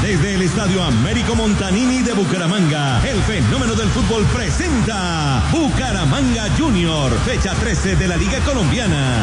Desde el Estadio Américo Montanini de Bucaramanga, el fenómeno del fútbol presenta Bucaramanga Junior, fecha 13 de la Liga Colombiana.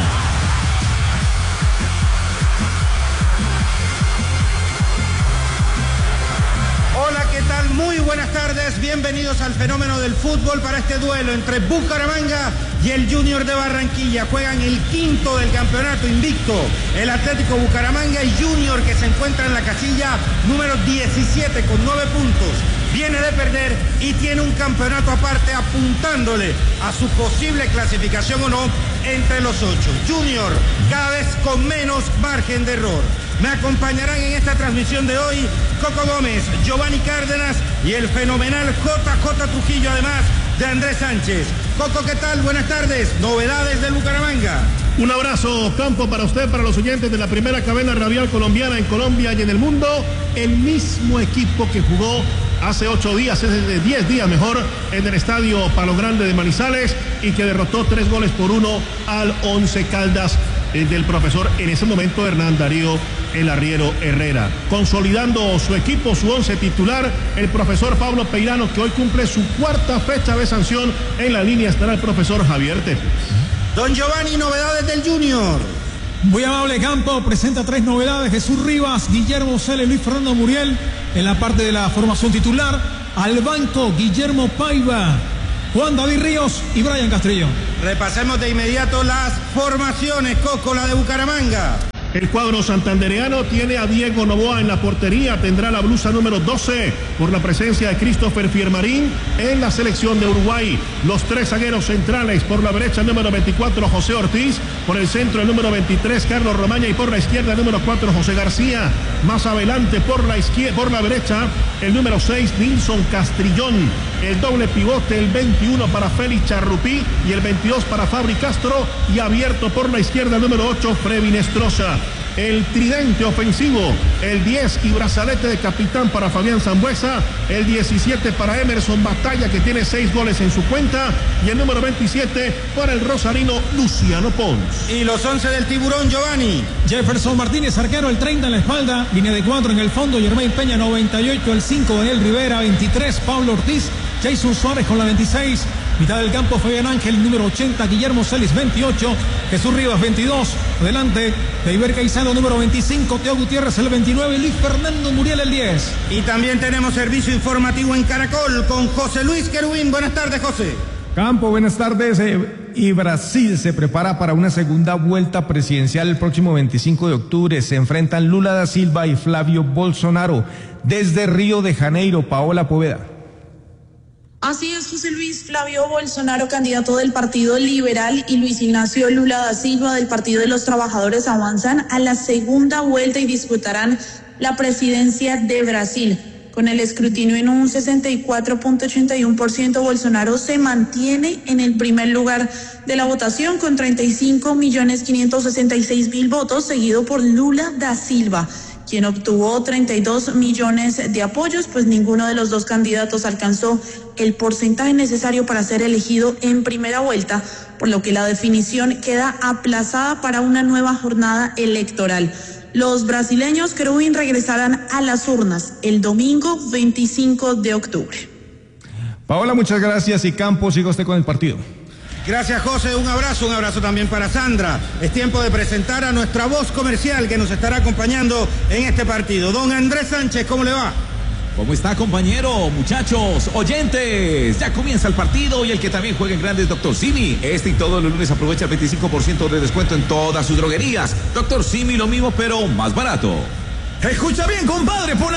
Hola, ¿qué tal? Muy buenas tardes, bienvenidos al fenómeno del fútbol para este duelo entre Bucaramanga y el Junior de Barranquilla. Juegan el quinto del campeonato invicto, el Atlético Bucaramanga, y Junior, que se encuentra en la casilla número 17 con 9 puntos. Viene de perder y tiene un campeonato aparte apuntándole a su posible clasificación o no entre los 8. Junior cada vez con menos margen de error. Me acompañarán en esta transmisión de hoy Coco Gómez, Giovanni Cárdenas y el fenomenal JJ Trujillo, además de Andrés Sánchez. Coco, ¿qué tal? Buenas tardes. Novedades del Bucaramanga. Un abrazo, Campo, para usted, para los oyentes de la primera cadena radial colombiana en Colombia y en el mundo. El mismo equipo que jugó hace 8 días, es 10 días mejor, en el estadio Palo Grande de Manizales, y que derrotó 3-1 al Once Caldas del profesor, en ese momento, Hernán Darío El Arriero Herrera. Consolidando su equipo, su 11 titular, el profesor Pablo Peirano, que hoy cumple su 4ª fecha de sanción. En la línea estará el profesor Javier Tepes. Don Giovanni, novedades del Junior. Muy amable, Campo, presenta 3 novedades: Jesús Rivas, Guillermo Cela y Luis Fernando Muriel en la parte de la formación titular. Al banco, Guillermo Paiva, Juan David Ríos y Brian Castrillo. Repasemos de inmediato las formaciones, Coco, la de Bucaramanga. El cuadro santandereano tiene a Diego Noboa en la portería, tendrá la blusa número 12 por la presencia de Christopher Fiermarín en la selección de Uruguay. Los 3 zagueros centrales: por la derecha el número 24 José Ortiz, por el centro el número 23 Carlos Romaña, y por la izquierda el número 4 José García. Más adelante por la derecha el número 6 Nilson Castrillón. El doble pivote, el 21 para Félix Charrupí y el 22 para Fabri Castro, y abierto por la izquierda el número 8 Freddy Nestroza. El tridente ofensivo, el 10 y brazalete de capitán para Fabián Zambuesa, el 17 para Emerson Batalla, que tiene 6 goles en su cuenta, y el número 27 para el rosarino Luciano Pons. Y los 11 del Tiburón, Giovanni. Jefferson Martínez, arquero, el 30 en la espalda, línea de 4 en el fondo, Germain Peña 98, el 5 Daniel Rivera, 23 Pablo Ortiz, Jason Suárez con la 26, mitad del campo Fabián Ángel, número 80, Guillermo Celis 28, Jesús Rivas 22, adelante Deiber Caicedo número 25, Teo Gutiérrez el 29 y Luis Fernando Muriel el 10. Y también tenemos servicio informativo en Caracol con José Luis Querubín. Buenas tardes, José. Campo, buenas tardes. Y Brasil se prepara para una segunda vuelta presidencial el próximo 25 de octubre. Se enfrentan Lula da Silva y Flavio Bolsonaro. Desde Río de Janeiro, Paola Poveda. Así es, José Luis. Flavio Bolsonaro, candidato del Partido Liberal, y Luis Ignacio Lula da Silva del Partido de los Trabajadores avanzan a la segunda vuelta y disputarán la presidencia de Brasil. Con el escrutinio en un 64.81%, Bolsonaro se mantiene en el primer lugar de la votación con 35.566.000 votos, seguido por Lula da Silva, quien obtuvo 32 millones de apoyos, pues ninguno de los dos candidatos alcanzó el porcentaje necesario para ser elegido en primera vuelta, por lo que la definición queda aplazada para una nueva jornada electoral. Los brasileños, Querubín, regresarán a las urnas el domingo 25 de octubre. Paola, muchas gracias, y Campos, siga usted con el partido. Gracias, José, un abrazo también para Sandra. Es tiempo de presentar a nuestra voz comercial que nos estará acompañando en este partido. Don Andrés Sánchez, ¿cómo le va? ¿Cómo está, compañero? Muchachos, oyentes, ya comienza el partido, y el que también juega en grande es Dr. Simi. Este y todos los lunes aprovecha el 25% de descuento en todas sus droguerías. Dr. Simi, lo mismo pero más barato. Escucha bien, compadre, por